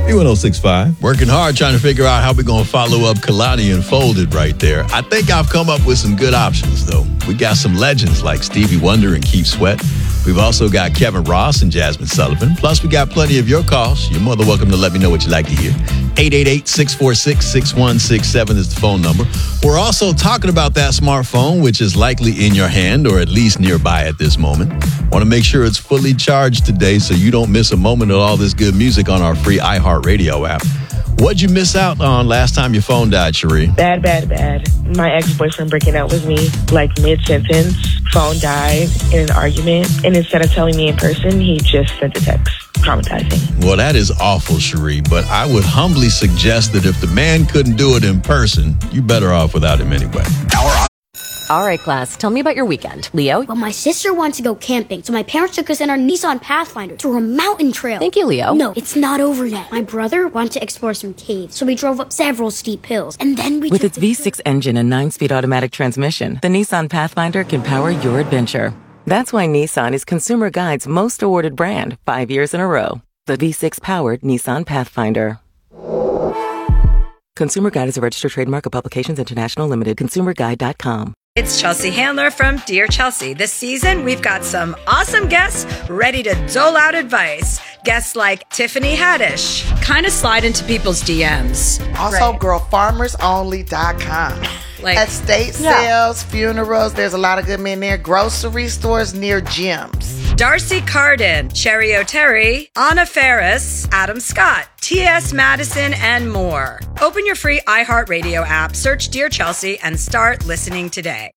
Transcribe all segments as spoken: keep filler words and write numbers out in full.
B one oh six point five. Working hard trying to figure out how we're going to follow up Kalani and Folded right there. I think I've come up with some good options, though. We got some legends like Stevie Wonder and Keith Sweat. We've also got Kevin Ross and Jasmine Sullivan. Plus, we got plenty of your calls. You're more than welcome to let me know what you'd like to hear. eight eight eight, six four six, six one six seven is the phone number. We're also talking about that smartphone, which is likely in your hand or at least nearby at this moment. Want to make sure it's fully charged today so you don't miss a moment of all this good music on our free iHeartRadio app. What'd you miss out on last time your phone died, Cherie? Bad, bad, bad. My ex-boyfriend breaking up with me, like mid-sentence, phone died in an argument, and instead of telling me in person, he just sent a text. Traumatizing. Well, that is awful, Cherie, but I would humbly suggest that if the man couldn't do it in person, you better off without him anyway. Our All right, class, tell me about your weekend. Leo? Well, my sister wanted to go camping, so my parents took us in our Nissan Pathfinder through a mountain trail. Thank you, Leo. No, it's not over yet. My brother wanted to explore some caves, so we drove up several steep hills, and then we With took its the V six engine and nine-speed automatic transmission, the Nissan Pathfinder can power your adventure. That's why Nissan is Consumer Guide's most awarded brand five years in a row. The V six-powered Nissan Pathfinder. Consumer Guide is a registered trademark of Publications International Limited. consumer guide dot com. It's Chelsea Handler from Dear Chelsea. This season, we've got some awesome guests ready to dole out advice. Guests like Tiffany Haddish. Kind of slide into people's D Ms. Also, right. girl farmers only dot com. Like, estate sales, yeah. funerals, there's a lot of good men there. Grocery stores near gyms. Darcy Carden, Cherry O'Terry, Anna Ferris, Adam Scott, T S Madison, and more. Open your free iHeartRadio app, search Dear Chelsea, and start listening today.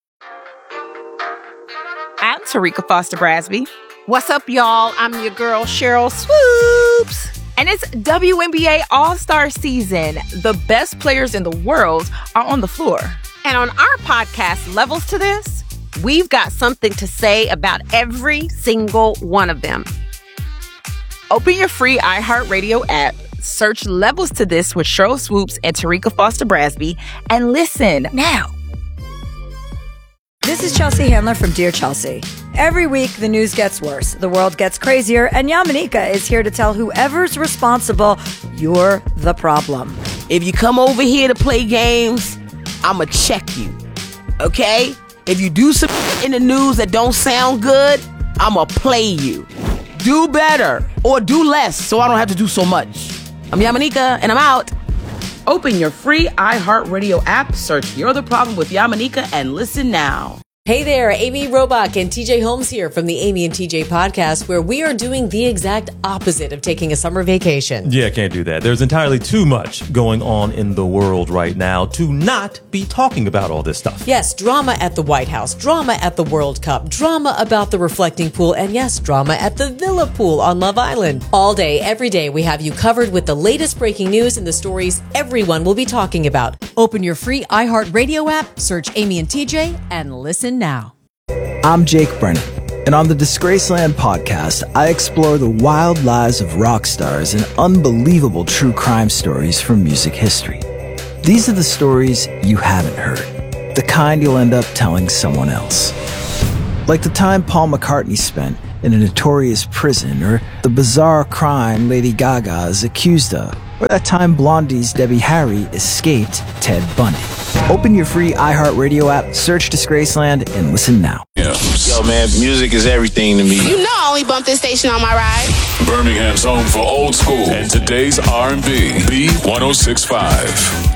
I'm Tarika Foster Brasby. What's up, y'all? I'm your girl, Cheryl Swoops. And it's W N B A All-Star season. The best players in the world are on the floor. And on our podcast, Levels to This, we've got something to say about every single one of them. Open your free iHeartRadio app, search Levels to This with Cheryl Swoops and Tarika Foster Brasby, and listen now. This is Chelsea Handler from Dear Chelsea. Every week, the news gets worse, the world gets crazier, and Yamanika is here to tell whoever's responsible, you're the problem. If you come over here to play games, I'ma check you, okay? If you do some in the news that don't sound good, I'ma play you. Do better or do less so I don't have to do so much. I'm Yamanika and I'm out. Open your free iHeartRadio app, search You're the Problem with Yamanika, and listen now. Hey there, Amy Robach and T J Holmes here from the Amy and T J podcast, where we are doing the exact opposite of taking a summer vacation. Yeah, can't do that. There's entirely too much going on in the world right now to not be talking about all this stuff. Yes, drama at the White House, drama at the World Cup, drama about the reflecting pool, and yes, drama at the Villa Pool on Love Island. All day, every day, we have you covered with the latest breaking news and the stories everyone will be talking about. Open your free iHeartRadio app, search Amy and T J, and listen now. I'm Jake Brennan, and on the Disgraceland podcast, I explore the wild lives of rock stars and unbelievable true crime stories from music history. These are the stories you haven't heard, the kind you'll end up telling someone else. Like the time Paul McCartney spent in a notorious prison, or the bizarre crime Lady Gaga is accused of, or that time Blondie's Debbie Harry escaped Ted Bundy. Open your free iHeartRadio app, search Disgraceland, and listen now. Yeah. Yo, man, music is everything to me. You know I only bump this station on my ride. Birmingham's home for old school and today's R and B. B one oh six point five.